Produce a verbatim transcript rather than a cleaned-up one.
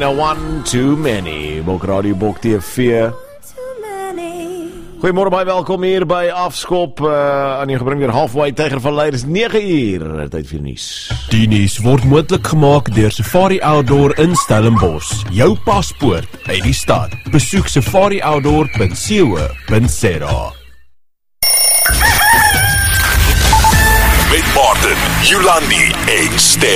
Now one too many, Bok Radio, Bok T V. Goeiemôre, baie welkom hier by Afskop, uh, aan jou gebring weer halfway tegen van Leiders, nege uur, tyd vir nuus. Die nuus word moontlik gemaak deur Safari Outdoor in Stellenbosch, jou paspoort uit die stad. Besoek safari outdoor punt co punt za. Met Martin, Yolandi en Stef.